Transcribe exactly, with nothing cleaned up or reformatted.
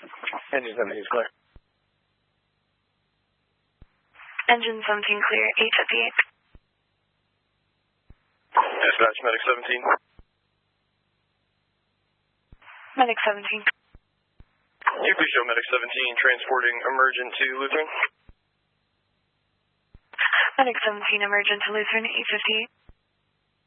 Engine seventeen is clear. Engine seventeen clear, eight fifty-eight. Dispatch, Medic seventeen. Medic seventeen. You please show Medic seventeen transporting emergent to Lutheran. Medic seventeen emergent to Lutheran, eight fifty-eight.